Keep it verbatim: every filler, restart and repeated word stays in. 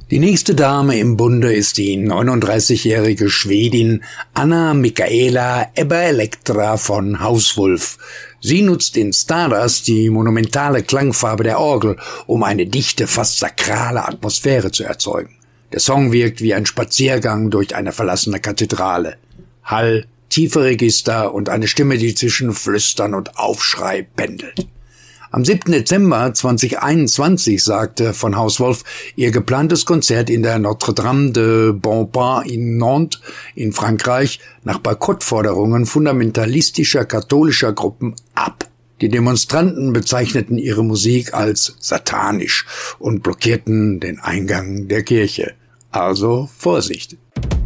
Die nächste Dame im Bunde ist die neununddreißigjährige Schwedin Anna Mikaela Ebba-Elektra von Hauswolf. Sie nutzt in Stardust die monumentale Klangfarbe der Orgel, um eine dichte, fast sakrale Atmosphäre zu erzeugen. Der Song wirkt wie ein Spaziergang durch eine verlassene Kathedrale. Hall, tiefe Register und eine Stimme, die zwischen Flüstern und Aufschrei pendelt. Am siebten Dezember zweitausendeinundzwanzig sagte von Hauswolf, ihr geplantes Konzert in der Notre-Dame de Bonpland in Nantes in Frankreich nach Boykottforderungen fundamentalistischer katholischer Gruppen ab. Die Demonstranten bezeichneten ihre Musik als satanisch und blockierten den Eingang der Kirche. Also Vorsicht!